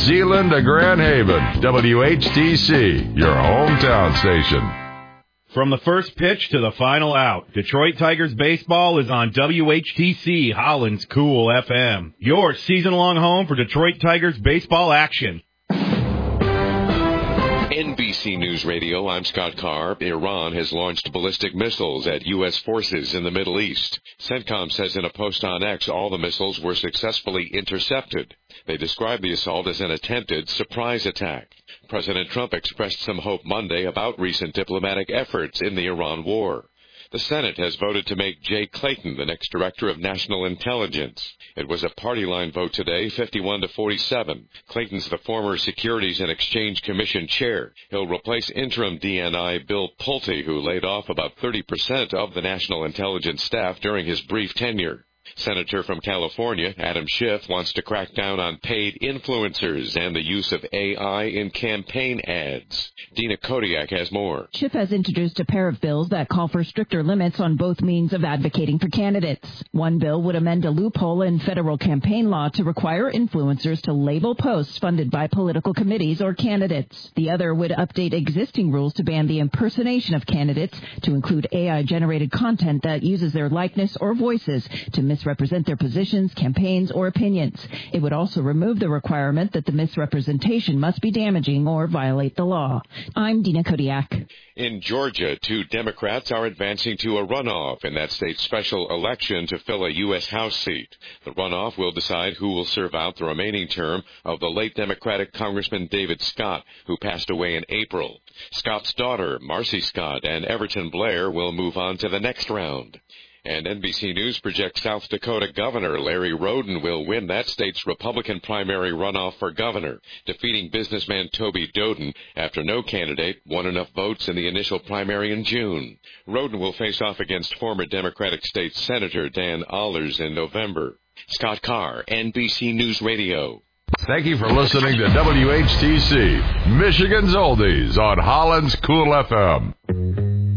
Zeeland to Grand Haven, WHTC, your hometown station. From the first pitch to the final out, Detroit Tigers baseball is on WHTC, Holland's Cool FM, your season-long home for Detroit Tigers baseball action. NBC News Radio, I'm Scott Carr. Iran has launched ballistic missiles at U.S. forces in the Middle East. CENTCOM says in a post on X all the missiles were successfully intercepted. They described the assault as an attempted surprise attack. President Trump expressed some hope Monday about recent diplomatic efforts in the Iran war. The Senate has voted to make Jay Clayton the next director of national intelligence. It was a party line vote today, 51-47. Clayton's the former Securities and Exchange Commission chair. He'll replace interim DNI Bill Pulte, who laid off about 30% of the national intelligence staff during his brief tenure. Senator from California, Adam Schiff, wants to crack down on paid influencers and the use of AI in campaign ads. Dina Kodiak has more. Schiff has introduced a pair of bills that call for stricter limits on both means of advocating for candidates. One bill would amend a loophole in federal campaign law to require influencers to label posts funded by political committees or candidates. The other would update existing rules to ban the impersonation of candidates to include AI-generated content that uses their likeness or voices to misrepresent their positions, campaigns, or opinions. It would also remove the requirement that the misrepresentation must be damaging or violate the law. I'm Dina Kodiak. In Georgia, 2 Democrats are advancing to a runoff in that state's special election to fill a U.S. House seat. The runoff will decide who will serve out the remaining term of the late Democratic Congressman David Scott, who passed away in April. Scott's daughter, Marcy Scott, and Everton Blair will move on to the next round. And NBC News projects South Dakota Governor Larry Roden will win that state's Republican primary runoff for governor, defeating businessman Toby Doden after no candidate won enough votes in the initial primary in June. Roden will face off against former Democratic State Senator Dan Allers in November. Scott Carr, NBC News Radio. Thank you for listening to WHTC, Michigan's Oldies on Holland's Cool FM.